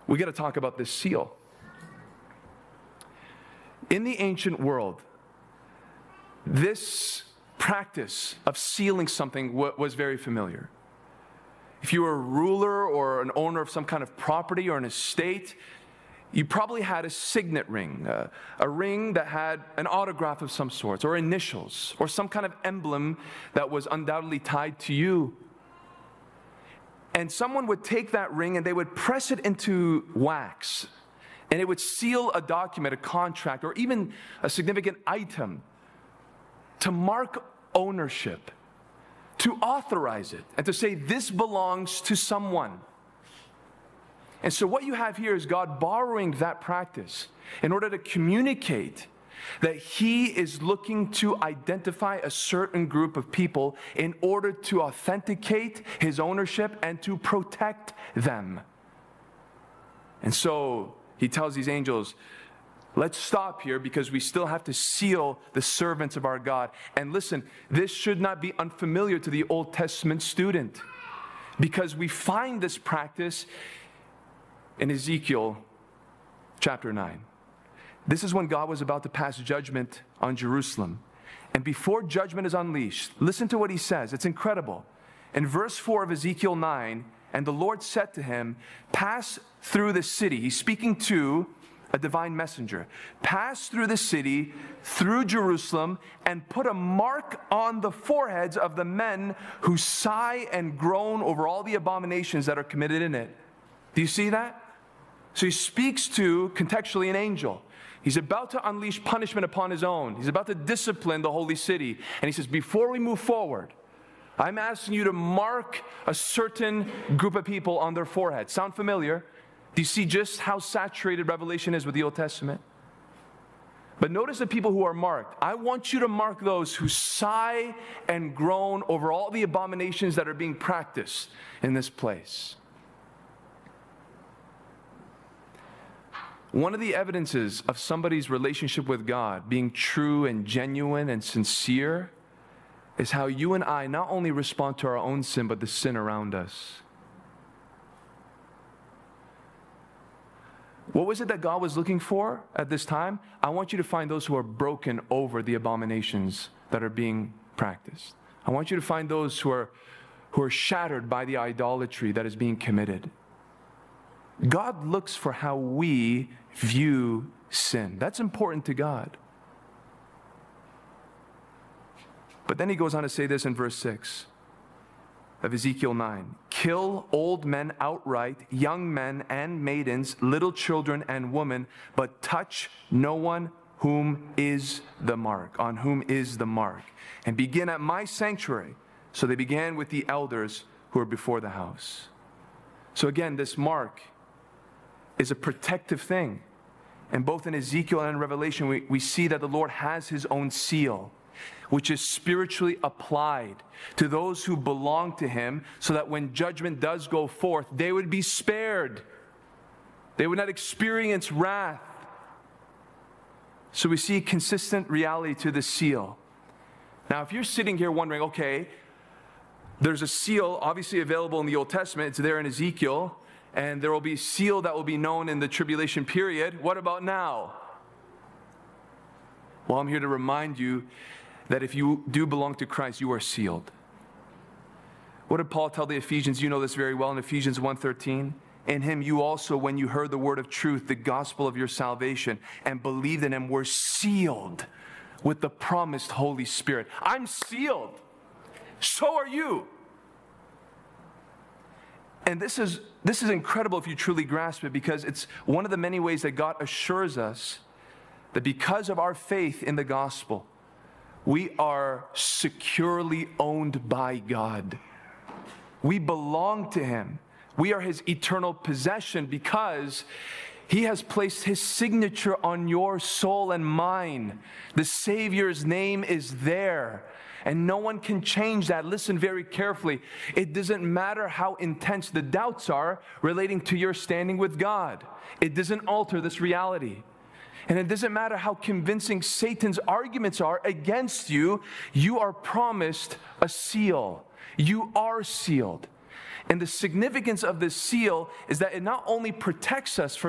we got to talk about this seal. In the ancient world, this practice of sealing something was very familiar. If you were a ruler or an owner of some kind of property or an estate, you probably had a signet ring, a ring that had an autograph of some sort, or initials, or some kind of emblem that was undoubtedly tied to you. And someone would take that ring and they would press it into wax, and it would seal a document, a contract, or even a significant item to mark ownership, to authorize it, and to say this belongs to someone. And so what you have here is God borrowing that practice in order to communicate that He is looking to identify a certain group of people in order to authenticate His ownership and to protect them. And so He tells these angels, let's stop here because we still have to seal the servants of our God. And listen, this should not be unfamiliar to the Old Testament student, because we find this practice in Ezekiel chapter 9. This is when God was about to pass judgment on Jerusalem. And before judgment is unleashed, listen to what He says. It's incredible. In verse 4 of Ezekiel 9, and the Lord said to him, pass through the city. He's speaking to a divine messenger. Pass through the city, through Jerusalem, and put a mark on the foreheads of the men who sigh and groan over all the abominations that are committed in it. Do you see that? So He speaks to, contextually, an angel. He's about to unleash punishment upon His own. He's about to discipline the holy city. And He says, before we move forward, I'm asking you to mark a certain group of people on their forehead. Sound familiar? Do you see just how saturated Revelation is with the Old Testament? But notice the people who are marked. I want you to mark those who sigh and groan over all the abominations that are being practiced in this place. One of the evidences of somebody's relationship with God being true and genuine and sincere is how you and I not only respond to our own sin, but the sin around us. What was it that God was looking for at this time? I want you to find those who are broken over the abominations that are being practiced. I want you to find those who are shattered by the idolatry that is being committed. God looks for how we view sin. That's important to God. But then He goes on to say this in verse 6 of Ezekiel 9. Kill old men outright, young men and maidens, little children and women, but touch no one on whom is the mark. And begin at my sanctuary. So they began with the elders who were before the house. So again, this mark is a protective thing. And both in Ezekiel and in Revelation, we see that the Lord has His own seal, which is spiritually applied to those who belong to Him, so that when judgment does go forth, they would be spared. They would not experience wrath. So we see consistent reality to the seal. Now, if you're sitting here wondering, okay, there's a seal obviously available in the Old Testament. It's there in Ezekiel. And there will be a seal that will be known in the tribulation period. What about now? Well, I'm here to remind you that if you do belong to Christ, you are sealed. What did Paul tell the Ephesians? You know this very well in Ephesians 1:13. In Him you also, when you heard the word of truth, the gospel of your salvation, and believed in Him, were sealed with the promised Holy Spirit. I'm sealed. So are you. And this is incredible if you truly grasp it, because it's one of the many ways that God assures us that because of our faith in the gospel, we are securely owned by God. We belong to Him. We are His eternal possession because He has placed His signature on your soul and mine. The Savior's name is there. And no one can change that. Listen very carefully. It doesn't matter how intense the doubts are relating to your standing with God. It doesn't alter this reality. And it doesn't matter how convincing Satan's arguments are against you. You are promised a seal. You are sealed. And the significance of this seal is that it not only protects us from